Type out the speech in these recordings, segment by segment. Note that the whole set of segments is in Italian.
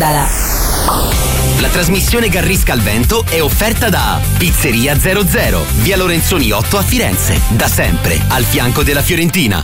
La trasmissione Garrisca al Vento è offerta da Pizzeria 00, via Lorenzoni 8 a Firenze, da sempre al fianco della Fiorentina.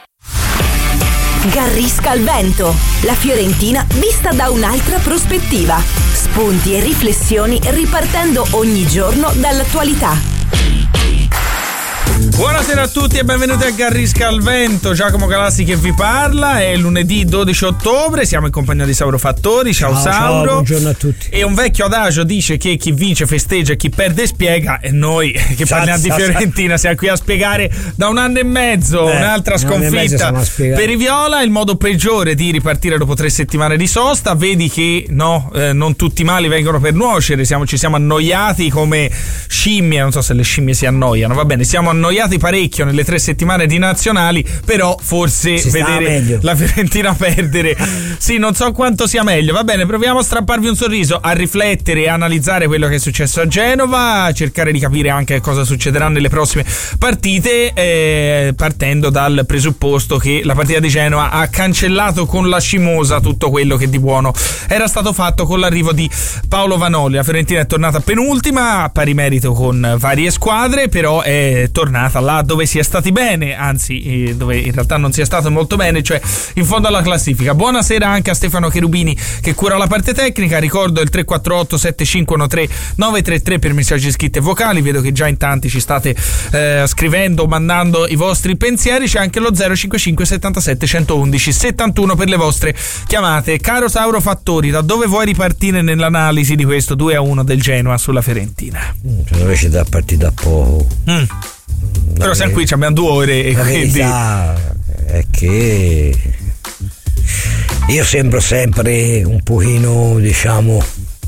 Garrisca al Vento, la Fiorentina vista da un'altra prospettiva. Spunti e riflessioni ripartendo ogni giorno dall'attualità. Buonasera a tutti e benvenuti a Garrisca al Vento. Giacomo Galassi che vi parla. È lunedì 12 ottobre, siamo in compagnia di Sauro Fattori. Ciao Sauro. Ciao, buongiorno a tutti. E un vecchio adagio dice che chi vince festeggia e chi perde spiega. E noi che parliamo di Fiorentina siamo qui a spiegare da un anno e mezzo un'altra sconfitta per i viola. Il modo peggiore di ripartire dopo 3 settimane di sosta. Vedi che non tutti i mali vengono per nuocere. Ci siamo annoiati come scimmie. Non so se le scimmie si annoiano, va bene, siamo annoiati parecchio nelle 3 settimane di nazionali, però forse vedere la Fiorentina perdere sì, non so quanto sia meglio. Va bene, proviamo a strapparvi un sorriso, a riflettere e analizzare quello che è successo a Genova, a cercare di capire anche cosa succederà nelle prossime partite, partendo dal presupposto che la partita di Genova ha cancellato con la scimosa tutto quello che di buono era stato fatto con l'arrivo di Paolo Vanoli. La Fiorentina è tornata penultima, a pari merito con varie squadre, però è tornata là dove si è stati bene, anzi dove in realtà non si è stato molto bene, cioè in fondo alla classifica. Buonasera anche a Stefano Cherubini che cura la parte tecnica. Ricordo il 348 7513 933 per messaggi scritti e vocali. Vedo che già in tanti ci state scrivendo, mandando i vostri pensieri. C'è anche lo 055 77 111 71 per le vostre chiamate. Caro Sauro Fattori, da dove vuoi ripartire nell'analisi di questo 2-1 del Genoa sulla Fiorentina? Invece da partita a poco. Però siamo qui, abbiamo 2 ore e la quindi è che io sembro sempre un pochino, diciamo,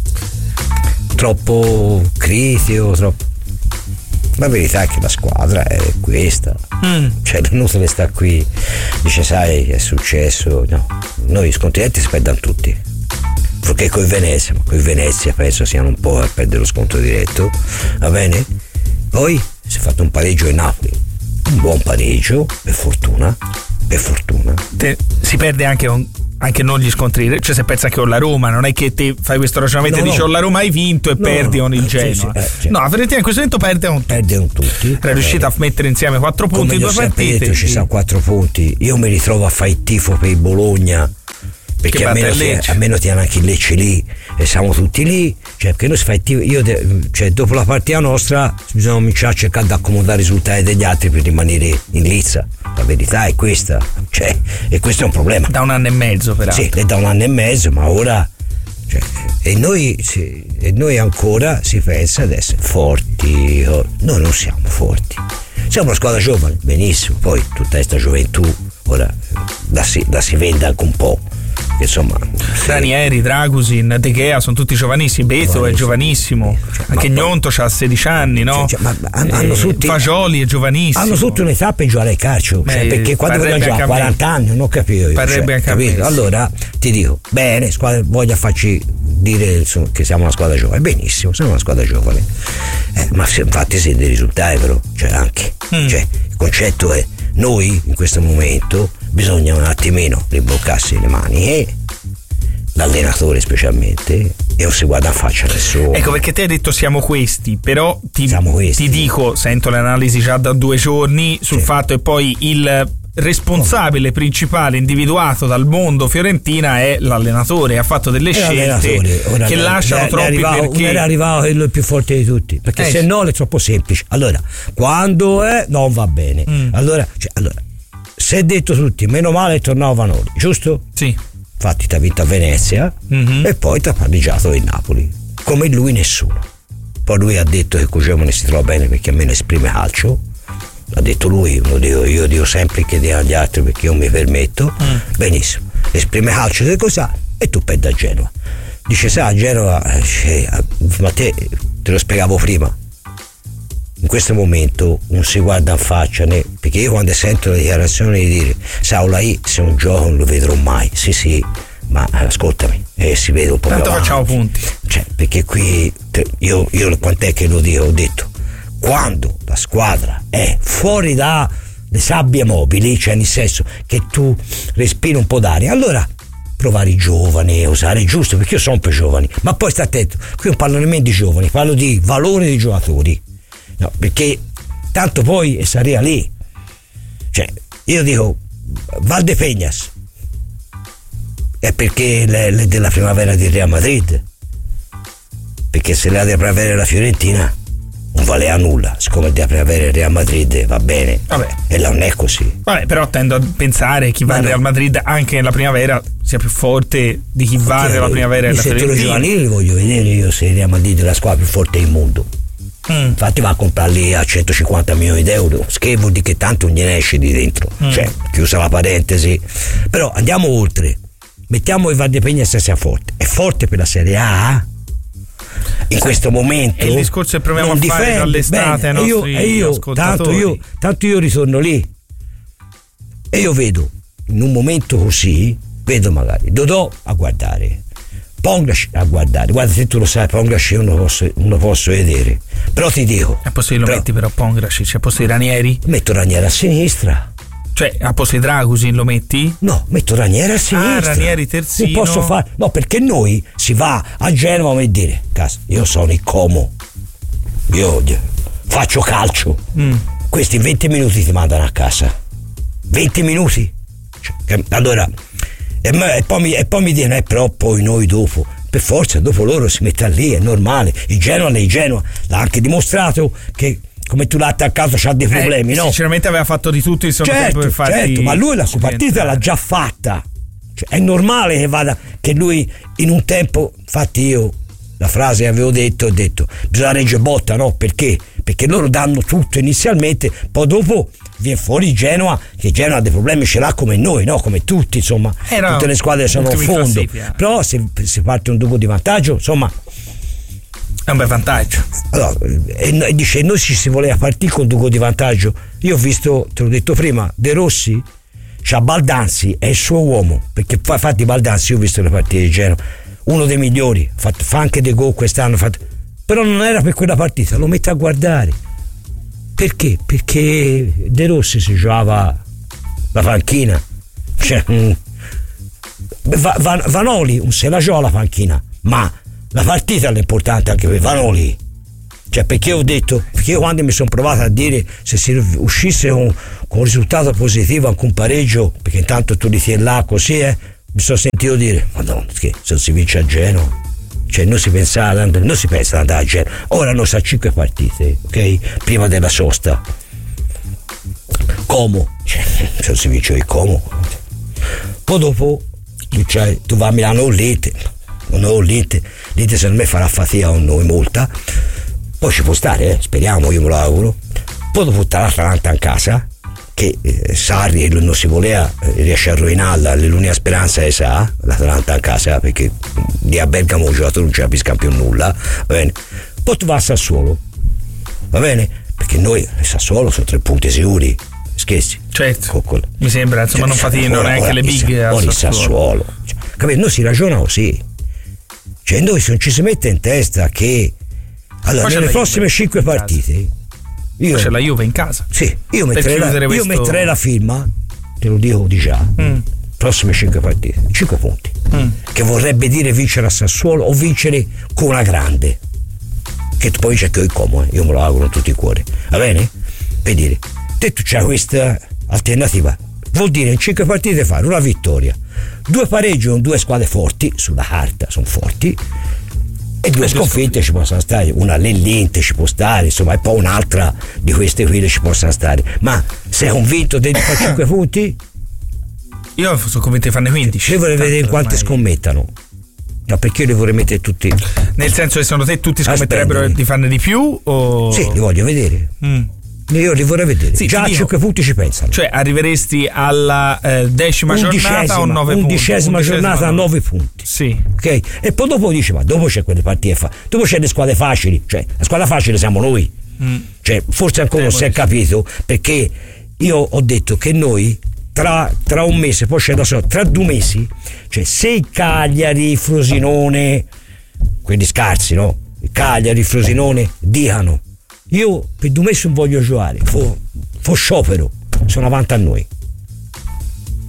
troppo critico, la verità è che la squadra è questa, cioè l'inutile sta qui, dice sai che è successo, no, noi scontinenti si perdono tutti, perché coi Venezia penso siano un po' a perdere lo sconto diretto, va bene? Poi si è fatto un pareggio in Napoli, un buon pareggio, per fortuna. Si perde anche non gli scontri, cioè se pensa che ho la Roma, non è che te fai questo ragionamento e dici ho la Roma hai vinto e perdi con il Genoa. No, la Fiorentina in questo momento perde con tutti. Era riuscita a mettere insieme 4 punti in 2 partite. Detto, ci sono 4 punti. Io mi ritrovo a fare il tifo per il Bologna, perché almeno tiene anche il Lecce lì e siamo tutti lì, cioè perché noi si fa il tifo, cioè dopo la partita nostra bisogna cominciare a cercare di accomodare i risultati degli altri per rimanere in lizza. La verità è questa, cioè, e questo è un problema da 1 anno e mezzo, peraltro. Sì, è da 1 anno e mezzo, ma ora e noi ancora si pensa ad essere forti. Noi non siamo forti, siamo una squadra giovane, benissimo, poi tutta questa gioventù ora la si vende anche un po'. Insomma, Ranieri, Dragusin, De Gea sono tutti giovanissimi. Beto è giovanissimo, anche Gnonto ha 16 anni, no? Hanno tutti, Fagioli è giovanissimo. Hanno tutti un'età per giocare al calcio, perché quando vogliono giocare a 40 anni non ho capito io. Capito? Allora ti dico, bene, voglio farci dire che siamo una squadra giovane, benissimo, siamo una squadra giovane, ma infatti siete dei risultati, però anche il concetto è noi in questo momento bisogna un attimino ribloccarsi le mani e l'allenatore specialmente, e non si guarda in faccia nessuno. Ecco perché te hai detto siamo questi, però ti dico, sento l'analisi già da 2 giorni sul fatto, e poi il responsabile principale individuato dal mondo Fiorentina è l'allenatore. Ha fatto delle scelte che lasciano troppi, perché era arrivato quello più forte di tutti, perché se no è troppo semplice. Allora quando non va bene, allora si è detto tutti meno male è tornato Vanoli, giusto? Sì. Infatti ti ha vinto a Venezia e poi ti ha pareggiato in Napoli, come lui nessuno. Poi lui ha detto che Cogemone si trova bene perché almeno esprime calcio, l'ha detto lui, io dico sempre che diano agli altri perché io mi permetto. Benissimo, esprime calcio che cosa, e tu perdi a Genova. Dice sai a Genova, ma te lo spiegavo prima, in questo momento non si guarda in faccia, perché io quando sento la dichiarazione di dire Saulai se un gioco non lo vedrò mai, sì, ma ascoltami, si vede un po' tanto facciamo punti, perché qui io quant'è che lo dico, ho detto quando la squadra è fuori dalle sabbie mobili, cioè nel senso che tu respiri un po' d'aria, allora provare i giovani, usare giusto, perché io sono per giovani, ma poi sta attento, qui non parlo nemmeno di giovani, parlo di valore dei giocatori, no, perché tanto poi sarà lì, cioè io dico Valdepeñas è perché è della primavera di Real Madrid, perché se la della primavera della Fiorentina non vale a nulla, siccome della primavera del Real Madrid va bene. Vabbè. E là non è così. Vabbè, però tendo a pensare che chi va al Real Madrid anche nella primavera sia più forte di chi va nella primavera della Fiorentina. I settori giovanili voglio vedere io se il Real Madrid è la squadra più forte del mondo. Infatti va a comprarli a 150 milioni d'euro, che vuol dire che tanto non gliene esce di dentro, cioè chiusa la parentesi. Però andiamo oltre, mettiamo il Valdepeñas sia forte, è forte per la Serie A in questo momento. E il discorso che proviamo a fare dall'estate ai nostri ascoltatori. Tanto io ritorno lì e io vedo in un momento così, vedo magari Dodò a guardare, Pongrac a guardare, guarda, se tu lo sai Pongrac io non lo posso vedere, però ti dico a posto lo metti però Pongrac, cioè a posto di Ranieri? Metto Ranieri a sinistra. Cioè a posto di Dragusin lo metti? No, metto Ranieri a sinistra. Ranieri terzino. Non posso fare. No, perché noi si va a Genova e dire cazzo, io sono il Como, io faccio calcio, questi 20 minuti ti mandano a casa, 20 minuti, cioè, allora e poi mi dicono però poi noi dopo, per forza dopo loro si mette lì, è normale. Il Genoa l'ha anche dimostrato che come tu l'hai attaccato c'ha dei problemi, no? Sinceramente aveva fatto di tutto il secondo tempo per farti. Certo, ma lui la sua partita l'ha già fatta, cioè, è normale che lui in un tempo, infatti io la frase avevo detto, ho detto bisogna reggere botta, no? Perché loro danno tutto inizialmente, poi dopo viene fuori Genoa, che Genoa ha dei problemi, ce l'ha come noi, no? Come tutti, insomma, tutte le squadre sono a fondo, però se parte un dubbio di vantaggio, insomma è un bel vantaggio. Allora, e dice noi ci si voleva partire con Duco di vantaggio. Io ho visto, te l'ho detto prima, De Rossi c'ha Baldanzi, è il suo uomo, perché infatti Baldanzi, io ho visto le partite di Genoa, uno dei migliori, fa anche dei gol quest'anno, però non era per quella partita, lo mette a guardare. Perché? Perché De Rossi si giocava la panchina, cioè, Vanoli non se la gioca la panchina, ma la partita è l'importante anche per Vanoli, cioè perché ho detto, perché io quando mi sono provato a dire se si uscisse con un risultato positivo anche un pareggio, perché intanto tu li tieni là così, mi sono sentito dire madonna, che se si vince a Genoa, cioè non si pensa ad andare a Genoa, ora non sa 5 partite, ok, prima della sosta. Como, cioè, se si vince il Como, poi dopo tu vai a Milano l'Ite secondo me farà fatica con noi molta, poi ci può stare, speriamo, io me lo auguro. Poi dopo l'Atalanta in casa, che Sarri non si voleva, riesce a rovinarla, l'unica speranza è l'Atalanta in casa, perché lì a Bergamo il giocatore non ce la pisca più nulla, va bene. Poi tu vai a Sassuolo, va bene, perché noi a Sassuolo sono 3 punti sicuri, scherzi, certo, mi sembra, insomma, non faticano neanche le big a Sassuolo, cioè, capito? Noi si ragiona così, cioè noi se non ci si mette in testa che allora nelle prossime 5 partite io c'è la Juve in casa, sì, io metterei la firma, te lo dico di già, prossime 5 partite 5 punti, che vorrebbe dire vincere a Sassuolo o vincere con una grande, che poi c'è che il Como, io me lo auguro con tutto il cuore, va bene? Per dire, te tu c'hai questa alternativa, vuol dire in 5 partite fare una vittoria, 2 pareggi con 2 squadre forti, sulla carta sono forti, e 2 sconfitte ci possono stare, una all'Inter ci può stare, insomma, e poi un'altra di queste qui ci possono stare, ma sei convinto di fare 5 punti? Io sono convinto di farne 15. Io vorrei vedere quanti scommettano, no, perché io li vorrei mettere tutti, nel senso che secondo te tutti scommetterebbero di farne di più o... Sì, li voglio vedere. Io li vorrei vedere, sì, già a 5 punti ci pensano. Cioè arriveresti alla 10ª giornata o 9 punti? 11ª giornata a 9 punti. Sì. Ok? E poi dopo dici, ma dopo c'è quelle partite dopo c'è le squadre facili, cioè la squadra facile siamo noi. Cioè forse ancora non si è capito, perché io ho detto che noi tra un mese, poi c'è da solo, tra 2 mesi, cioè se il Cagliari, Frosinone, quelli scarsi, no? Il Cagliari, Frosinone dicano io per 2 mesi non voglio giocare, fo sciopero, sono avanti a noi.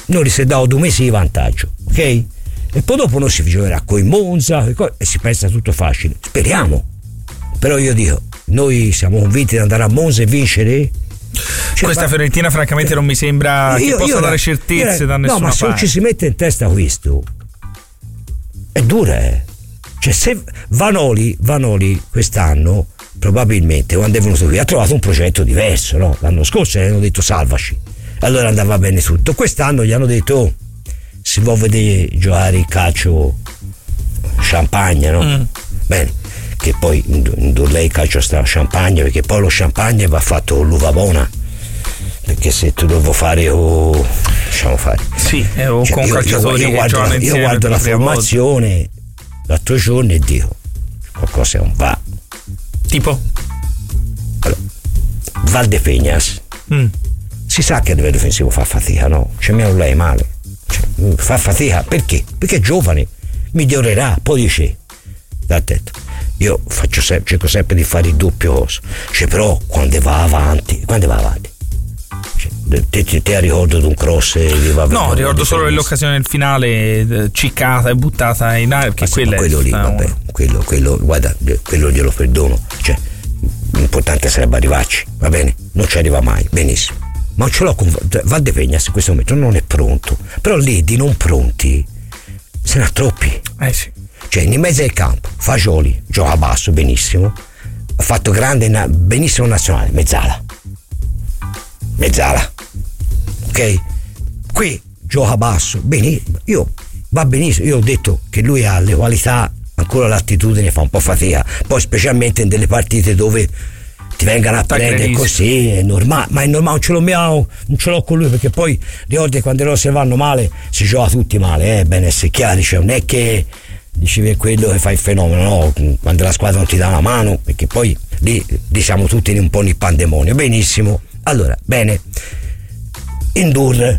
noi si è dato 2 mesi di vantaggio, ok? E poi dopo non si giocherà con il Monza e si pensa tutto facile, speriamo. Però io dico, noi siamo convinti di andare a Monza e vincere. Questa Fiorentina francamente non mi sembra che possa dare certezze da nessuna parte. No, ma se non ci si mette in testa questo è dura, Cioè se Vanoli quest'anno probabilmente quando è venuto qui ha trovato un progetto diverso, no? L'anno scorso gli hanno detto salvaci, allora andava bene tutto. Quest'anno gli hanno detto si vuole vedere giocare il calcio champagne, no? Bene, che poi lei il calcio sta champagne, perché poi lo champagne va fatto con l'uva buona, perché se tu devo fare lasciamo fare. Sì, con calciatori io guardo la formazione l'altro giorno e dico qualcosa non va. Tipo? Allora, Valdepeñas si sa che a livello difensivo fa fatica, no? C'è meno lei male, fa fatica perché? Perché è giovane, migliorerà, poi dice attento, io cerco sempre di fare il doppio coso, però quando va avanti te ricordo di un cross no, ricordo solo l'occasione del finale ciccata e buttata in aria, perché quello lì vabbè, quello guarda, quello glielo perdono, l'importante sarebbe arrivarci, va bene, non ci arriva mai, benissimo, ma ce l'ho con Valdepeñas in questo momento non è pronto, però lì di non pronti se ne ha troppi, sì. In mezzo al campo Fagioli gioca basso benissimo, ha fatto benissimo nazionale, mezzala, ok? Qui gioca basso, va benissimo, io ho detto che lui ha le qualità, ancora l'attitudine fa un po' fatica, poi specialmente in delle partite dove ti vengano a prendere così, è normale, ma è normale, non ce l'ho con lui, perché poi ricordi quando le cose vanno male si gioca tutti male, bene essere chiari, non è che dicevi quello che fa il fenomeno, no? Quando la squadra non ti dà una mano, perché poi lì siamo tutti un po' nel pandemonio. Benissimo, allora bene, Indur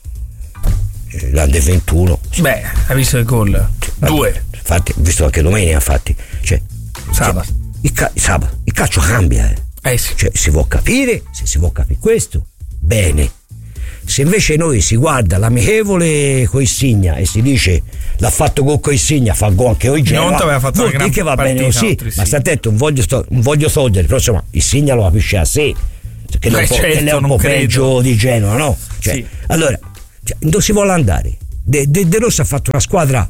l'Under 21, beh, hai visto il gol? 2, infatti, visto anche domenica, infatti, sabato il calcio cambia, sì. Si può capire, se si può capire questo bene. Se invece noi si guarda l'amichevole con Insigne e si dice l'ha fatto gol con Insigne, fa gol anche oggi, non aveva fatto una gran che va partita, bene così, ma sta attento, non voglio togliere, però insomma Insigne lo capisce a sé, che è un po' peggio di Genoa, no? Sì. Allora non si vuole andare, De Rossi ha fatto una squadra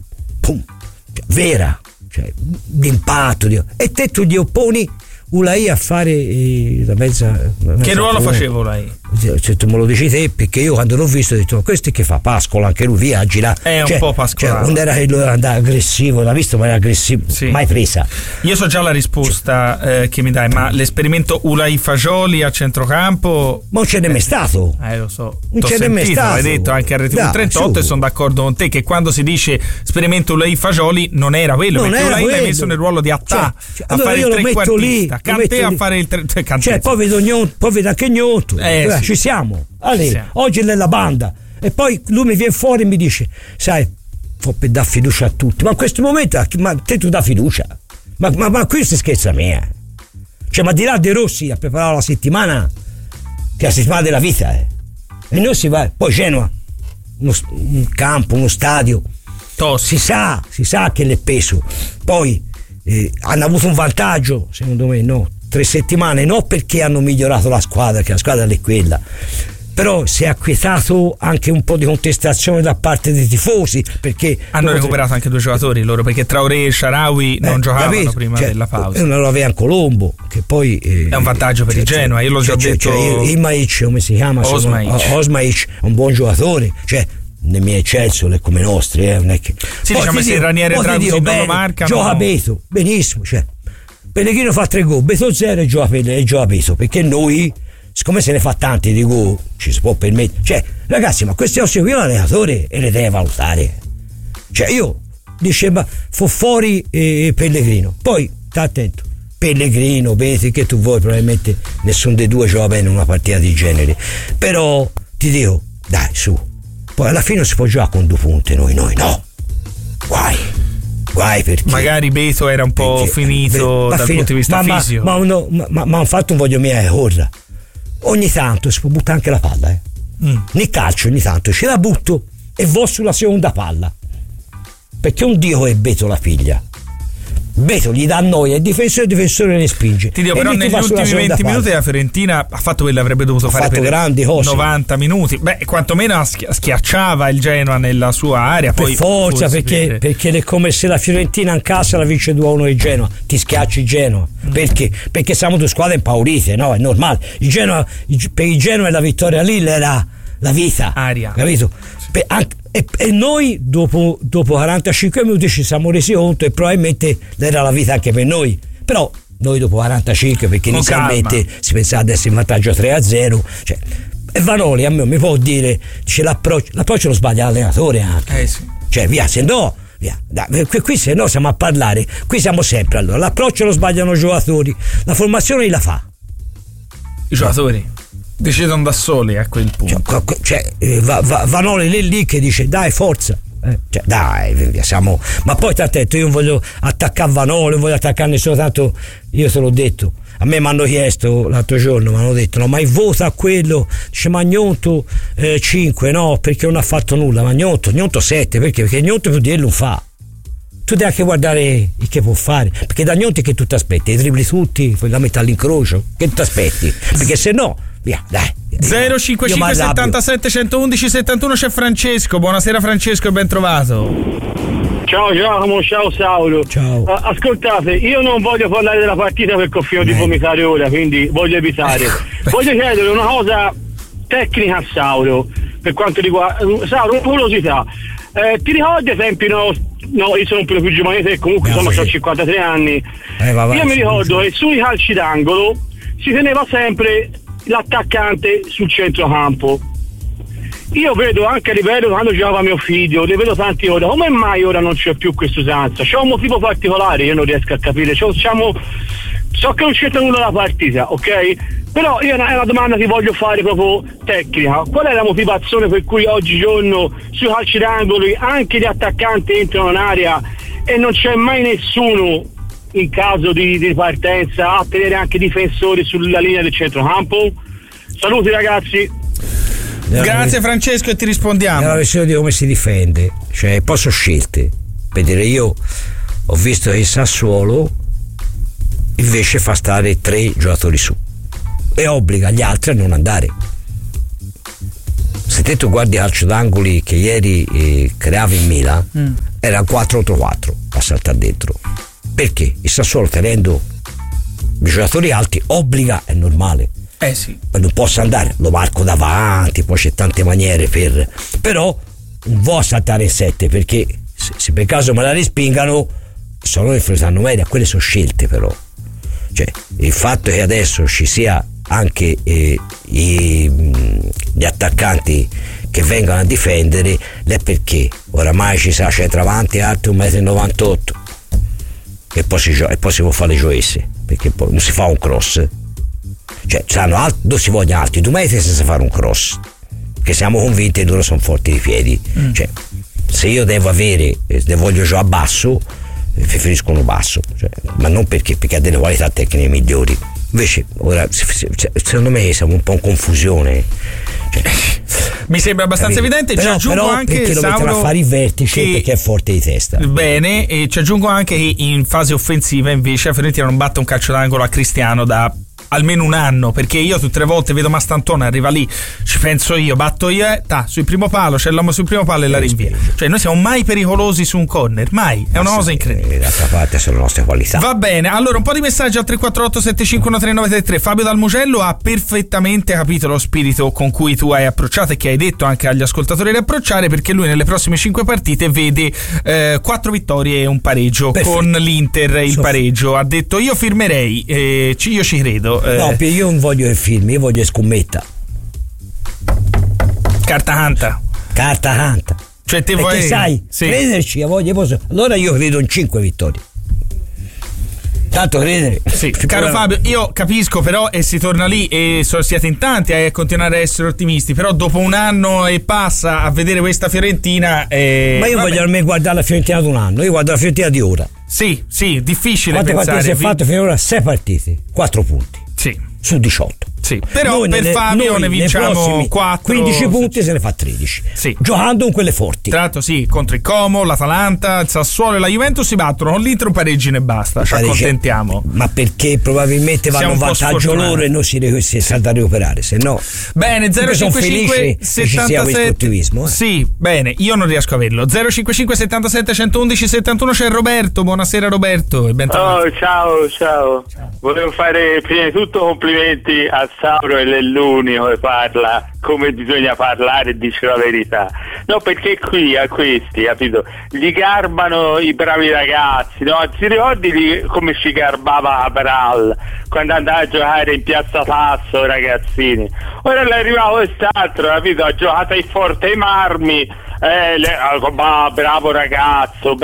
vera, d'impatto, e te tu gli opponi Ulai a fare la mezza. Che ruolo faceva Ulai? Se tu me lo dici te, perché io quando l'ho visto ho detto questo è che fa Pascola, anche lui viaggia, è un po' pascolato, non era che lui andava aggressivo, l'ha visto, ma era aggressivo, sì. Mai presa. Io so già la risposta che mi dai, ma l'esperimento Ulai Fagioli a centrocampo ma non ce n'è mai stato, lo so, non ce n'è mai stato, l'hai detto anche a RTV 38 e sono d'accordo con te che quando si dice esperimento Ulai Fagioli non era quello, perché Ulai l'hai messo nel ruolo di Attà, a allora fare il trequartista, Kanté a fare il poi vedo anche Gnotto, ci siamo. Allora, oggi è nella banda e poi lui mi viene fuori e mi dice sai, per dare fiducia a tutti, ma in questo momento ma te tu dà fiducia, ma qui si scherza a me, ma di là De Rossi ha preparato la settimana, che è la settimana della vita, e noi si va, poi Genoa un campo, uno stadio si sa che l'è peso, poi hanno avuto un vantaggio secondo me, no, 3 settimane, no perché hanno migliorato la squadra, che la squadra è quella, però si è acquietato anche un po' di contestazione da parte dei tifosi, perché hanno recuperato anche 2 giocatori loro, perché Traoré e Sharawi non giocavano prima della pausa, non lo aveva Colombo, che poi è un vantaggio per il Genoa, io l'ho già detto. Imaic, come si chiama? Osmaic è un buon giocatore, nei miei Chelsea è come i nostri, non è che diciamo se Ranieri e Draghi non lo marcano, gioca Beto benissimo, Pellegrino fa 3 gol, Beto 0 e gioca Beto, perché noi siccome se ne fa tanti di gol ci si può permettere, ragazzi, ma questi ossi qui l'allenatore e le deve valutare, io diceva fu fuori Pellegrino, poi sta attento, Pellegrino, Beto, che tu vuoi, probabilmente nessuno dei due gioca bene in una partita di genere, però ti dico dai su, poi alla fine si può giocare con 2 punti, noi no, guai perché magari Beto era un po' finito dal punto di vista fisico, ma infatti non voglio mica correre, ogni tanto si può buttare anche la palla, nel calcio ogni tanto ce la butto, e va sulla seconda palla, perché un Dio è Beto la figlia. Beto gli dà noia, il difensore ne spinge. Ti dico, però negli ultimi 20 minuti la Fiorentina ha fatto quello che avrebbe dovuto fare per grandi cose. 90 minuti. Beh, quantomeno schiacciava il Genoa nella sua area. Per forza, perché è come se la Fiorentina in casa la vince 2-1 il Genoa, ti schiacci il Genoa. Perché siamo due squadre impaurite, no? È normale. Per il Genoa la vittoria lì era la vita. Aria. Capito? E noi dopo 45 minuti ci siamo resi conto e probabilmente era la vita anche per noi, però noi dopo 45, perché inizialmente si pensava di essere in vantaggio 3-0, cioè, e Vanoli a me mi può dire l'approccio lo sbaglia l'allenatore anche, sì. Cioè via, se no qui se no siamo a parlare, qui siamo sempre, allora l'approccio lo sbagliano i giocatori, la formazione la fa i giocatori decidono da soli a quel punto. Vanoli lì che dice dai forza, siamo, ma poi sta attento, io non voglio attaccare Vanoli, non voglio attaccare nessuno, tanto io te l'ho detto, a me mi hanno chiesto l'altro giorno, mi hanno detto no, ma il voto a quello, dice ma Gnonto 5, no, perché non ha fatto nulla, ma Gnonto 7, perché Gnonto più di lui non fa. Tu devi anche guardare il che può fare, perché da Gnonto che tu ti aspetti, i dribbli tutti, poi la metà all'incrocio, che ti aspetti, perché se no via, dai. 055 77 111 71 c'è Francesco. Buonasera Francesco e ben trovato. Ciao Giacomo, ciao Saulo. Ciao. Ascoltate, io non voglio parlare della partita perché ho finito di vomitare ora, quindi voglio evitare. Voglio chiedere una cosa tecnica a Saulo, per quanto riguarda Saulo, una curiosità. Ti ricordi ai tempi, no, io sono un po' più giovane di te, comunque insomma ho 53 anni. Io mi ricordo che sui calci d'angolo si teneva sempre l'attaccante sul centrocampo. Io vedo anche a livello quando giocava mio figlio, ne vedo tanti ora. Come mai ora non c'è più questa usanza? C'è un motivo particolare, io non riesco a capire. So che non c'entra nulla la partita, ok? Però io è una domanda che voglio fare proprio tecnica. Qual è la motivazione per cui oggigiorno sui calci d'angolo anche gli attaccanti entrano in area e non c'è mai nessuno in caso di ripartenza a tenere anche i difensori sulla linea del centrocampo? Saluti ragazzi. Grazie Francesco e ti rispondiamo. È una questione di come si difende, cioè poi sono scelte. Per dire, io ho visto che il Sassuolo invece fa stare 3 giocatori su e obbliga gli altri a non andare. Se te tu guardi il calcio d'angoli che ieri creava in Milan, era 4-4 a saltare dentro. Perché il Sassuolo, tenendo i giocatori alti, obbliga, è normale. Sì. Ma non posso andare, lo marco davanti, poi c'è tante maniere però non vuoi saltare in 7, perché se per caso me la respingano sono influenzano media, quelle sono scelte. Però cioè il fatto che adesso ci sia anche gli attaccanti che vengono a difendere è perché oramai ci sa centravanti alto 1,98 m e poi si può fare le gioesse, perché poi non si fa un cross, cioè saranno alti, dove si vogliono alti 2 metri senza fare un cross, che siamo convinti che loro sono forti di piedi. Cioè se io devo voglio giocare a basso, preferisco uno basso, cioè, ma non perché ha delle qualità tecniche migliori. Invece ora secondo me siamo un po' in confusione, mi sembra abbastanza evidente. Ci aggiungo anche perché lo mettono a fare i vertici perché è forte di testa. Bene, e ci aggiungo anche che in fase offensiva invece la Fiorentina non batte un calcio d'angolo a Cristiano da almeno un anno, perché io tutte le volte vedo Mastantone arriva lì, ci penso io, batto io sul primo palo, c'è l'uomo sul primo palo e la rinvia. Cioè noi siamo mai pericolosi su un corner, mai, è una cosa incredibile. D'altra parte sono le nostre qualità. Va bene, allora un po' di messaggi al 348 751 3933. Fabio Dal Mugello ha perfettamente capito lo spirito con cui tu hai approcciato e che hai detto anche agli ascoltatori di approcciare, perché lui nelle prossime 5 partite vede 4 vittorie e un pareggio. Perfetto. Con l'Inter il pareggio. Ha detto io firmerei, io ci credo. No, io non voglio il film, io voglio scommetta. Carta canta. Cioè te vuoi, sai, crederci, allora io credo in 5 vittorie. Tanto credere. Sì, caro Fabio, io capisco, però e si torna lì e siete in tanti a continuare a essere ottimisti, però dopo un anno e passa a vedere questa Fiorentina ma io voglio almeno guardare la Fiorentina di un anno, io guardo la Fiorentina di ora. Sì, difficile quante pensare. Quante si è fatto finora? 6 partite, 4 punti. Sì. Su 18. Sì, però per Fabio ne vinciamo 4. 15 punti se ne fa 13. Sì. Giocando con quelle forti. Tra l'altro sì, contro il Como, l'Atalanta, il Sassuolo e la Juventus si battono, con l'Inter pareggino e basta, ci accontentiamo. Ma perché probabilmente vanno in vantaggio loro e noi si salta a recuperare, se no. Bene, 055 77. Sì, bene, io non riesco a averlo. 055 77 111 71 c'è Roberto. Buonasera Roberto e bentornato. Ciao. Volevo fare prima di tutto complimenti a Sauro, e l'unico che parla come bisogna parlare e dice la verità. No, perché qui a questi, capito, gli garbano i bravi ragazzi, no? Ti ricordi come ci garbava Abral quando andava a giocare in Piazza Passo, ragazzini? Ora è arrivato quest'altro, capito, ha giocato ai Forte Marmi. Bravo ragazzo,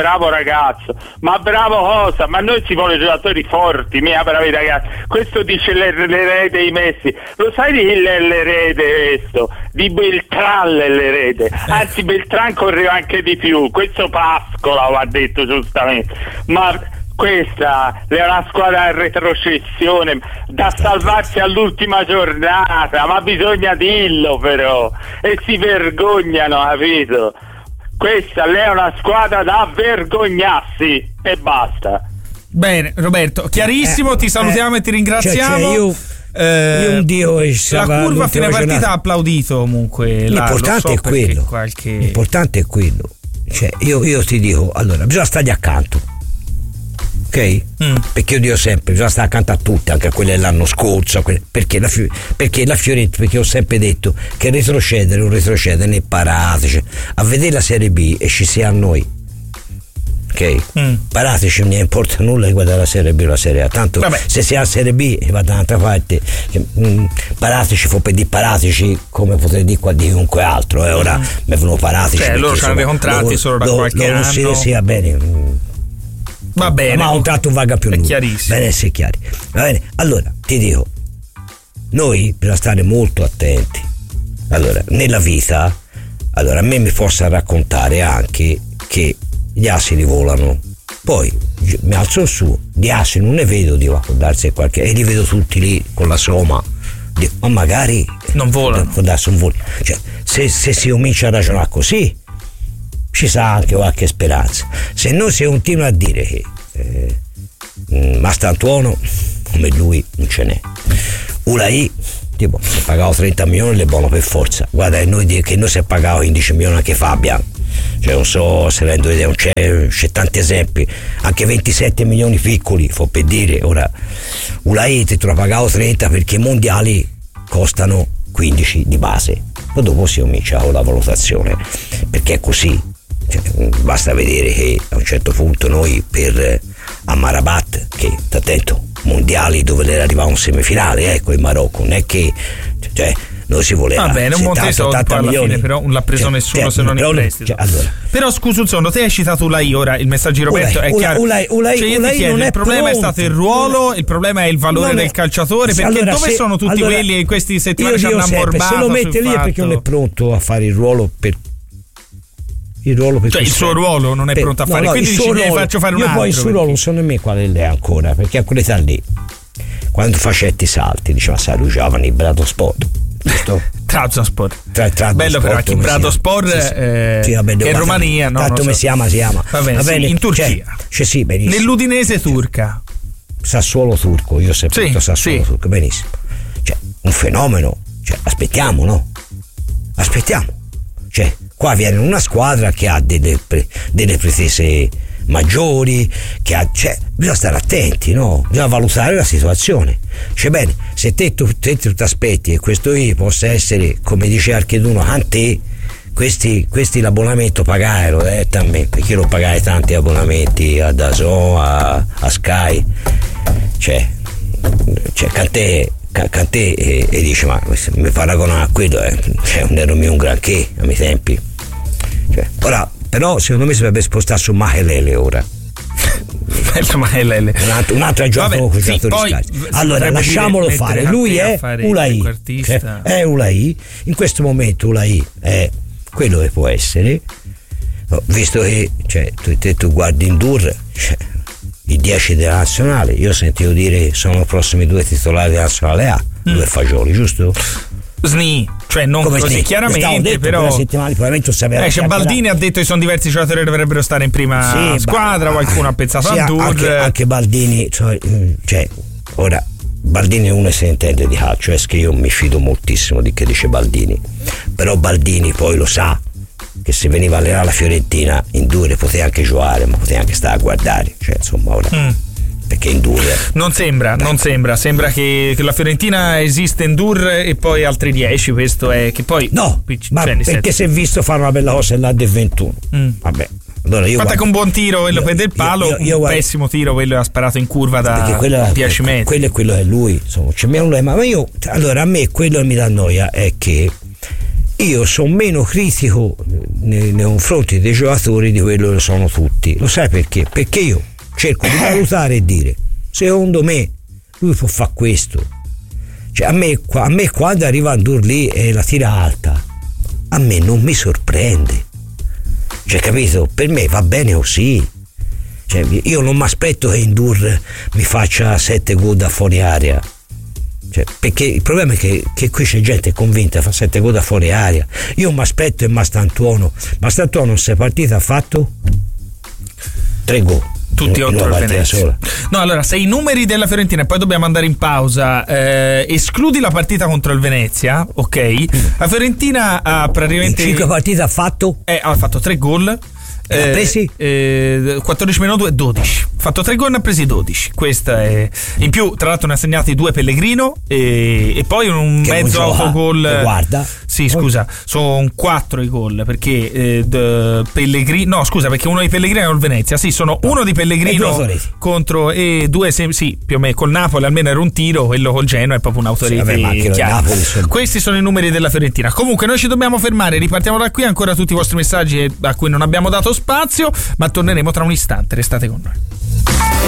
ma bravo cosa? Ma noi si vuole giocatori forti, mia bravi ragazzi. Questo dice l'erede dei Messi. Lo sai di chi è l'erede questo? Di Beltran l'erede. Anzi, Beltran correva anche di più. Questo Pascola l'ha detto giustamente. Ma questa è una squadra in retrocessione da salvarsi all'ultima giornata, ma bisogna dirlo però, e si vergognano, capito? Questa è una squadra da vergognarsi e basta. Bene Roberto, chiarissimo, ti salutiamo e ti ringraziamo. Io un dio la curva a fine partita ha applaudito comunque. L'importante è quello. L'importante è quello. Cioè, io ti dico, allora, bisogna stargli accanto. Ok? Perché io dico sempre, bisogna stare accanto a tutti, anche a quelle dell'anno scorso, perché la Fiorentina, perché ho sempre detto che retrocedere non retrocede né parateci, a vedere la Serie B e ci sia a noi. Ok? Parateci, non importa nulla di guardare la Serie B o la Serie A, tanto se si ha la Serie B e va da un'altra parte, parateci fu per dire parateci come potrei dire qua di chiunque altro, ora mi vengono parateci, loro hanno dei contratti solo da qualche anno. Sì, va bene. Va bene, ma un tratto vaga più lungo. Bene, essere chiari. Va bene, allora ti dico, noi bisogna stare molto attenti. Allora, nella vita, allora a me mi possa raccontare anche che gli asini volano. Poi mi alzo su, di asini non ne vedo, dico, può darsi qualche, e li vedo tutti lì con la soma. Dico, ma magari non volano. Può darsi un volo. Cioè, se si comincia a ragionare così, ci sarà anche qualche speranza. Se no si continua a dire che Mastantuono come lui non ce n'è. Ulai tipo se pagavo 30 milioni le buono per forza. Guarda, che noi se pagavo 15 milioni anche Fabian, cioè non so se rendo idea, c'è tanti esempi, anche 27 milioni piccoli, fu per dire. Ora Ulai te lo pagavo 30 perché i mondiali costano 15 di base, poi dopo si comincia con la valutazione, perché è così. Cioè, basta vedere che a un certo punto noi per Amrabat, che attento, mondiali dove era arrivato in semifinale, ecco, in Marocco, non è che cioè noi si voleva. Va bene, un Monteso alla fine però non l'ha preso nessuno se non in prestito. Allora. Però scusa un secondo, te hai citato Ulai ora, il messaggio di Roberto è chiaro. Ulai ti chiedo, non è il problema pronto. è stato il ruolo, il problema è il valore del calciatore, perché allora, dove sono tutti quelli che in questi settimane ci hanno ammorbato? Se lo mette lì è perché non è pronto a fare il ruolo per cioè il suo ruolo non è pronto a fare, quindi dici ne faccio fare un altro. Io poi il suo ruolo non so nemmeno quale è ancora, perché a quell'età lì quando facetti salti diceva sai lui giovane il Brato Sport, giusto? Trabzonspor. Bello però anche Bradospor sì, vabbè, in Romania, no? Tanto si chiama. Va bene, sì, in Turchia. Sì, benissimo. Nell'Udinese turca. Sassuolo turco, io ho sempre detto Sassuolo turco, benissimo. Cioè, un fenomeno, cioè, aspettiamo. Cioè, qua viene una squadra che ha delle pretese maggiori, cioè, bisogna stare attenti, no? Bisogna valutare la situazione. Cioè, bene, se te tu ti aspetti che questo qui possa essere, come dice Archeduno, ante questi l'abbonamento pagaero a me, perché io lo pagai tanti abbonamenti a DAZN, a Sky, cioè cantè e dice ma mi paragona a quello, cioè, non ero mio un granché ai miei tempi, cioè, ora però secondo me si dovrebbe spostare su Mahelele ora. Un altro ha giocato con il giocatore Sky. Allora lasciamolo fare, lui è Ulai, è Ulai, in questo momento Ulai è quello che può essere, visto che cioè, tu guardi Indur, cioè, il 10 della nazionale. Io ho sentito dire sono i prossimi 2 titolari della nazionale A, 2 Fagioli, giusto? Cioè non come così chiaramente, però c'è Baldini ha detto che sono diversi giocatori che dovrebbero stare in prima squadra, qualcuno ha pensato a Ndur, anche Baldini, cioè ora Baldini uno se ne intende di calcio, che io mi fido moltissimo di che dice Baldini, però Baldini poi lo sa che se veniva a allenare la Fiorentina in Ndur poteva anche giocare, ma poteva anche stare a guardare, cioè insomma ora perché in Ndur non sembra che la Fiorentina esiste in Ndur e poi altri 10, questo è che poi no, ma perché si è visto fare una bella cosa là del 21 vabbè. Allora fatta con un buon tiro quello prende il palo, un pessimo tiro quello ha sparato in curva da 10 metri. Quello è quello che lui, insomma, c'è meno problema. Ma io, allora, a me quello che mi dà noia è che io sono meno critico nei confronti dei giocatori di quello che sono tutti. Lo sai perché? Perché io cerco di valutare e dire secondo me lui può fare questo. Cioè a me quando arriva a Ndur lì e la tira alta, a me non mi sorprende. Cioè, capito? Per me va bene così. Cioè, io non mi aspetto che in Ndur mi faccia 7 gol da fuori area. Cioè, perché il problema è che qui c'è gente convinta a fare 7 gol da fuori area. Io mi aspetto che Mastantuono in 6 partite ha fatto 3 gol. Tutti contro il Venezia. No, allora, se i numeri della Fiorentina, e poi dobbiamo andare in pausa, escludi la partita contro il Venezia, ok? La Fiorentina ha praticamente 5 partite ha fatto 3 gol. Presi? 14 meno 2 12. Ha fatto 3 gol, ne ha presi 12. Questa è in più, tra l'altro ne ha segnati 2 Pellegrino e poi un che mezzo autogol. Guarda. Sì, scusa, sono 4 i gol perché Pellegrino, no, scusa, perché uno di Pellegrino è il Venezia. Sì, sono uno di Pellegrino contro e 2 sì, più o meno col Napoli almeno era un tiro, quello col Genoa è proprio un'autorete chiara. Questi sono i numeri della Fiorentina. Comunque noi ci dobbiamo fermare, ripartiamo da qui, ancora tutti i vostri messaggi a cui non abbiamo dato spazio, ma torneremo tra un istante, restate con noi.